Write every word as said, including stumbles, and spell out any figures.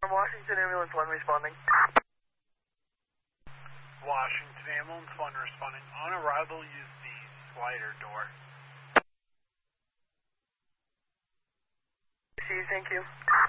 Washington Ambulance one responding. Washington Ambulance one responding. On arrival, use the slider door. See you, thank you.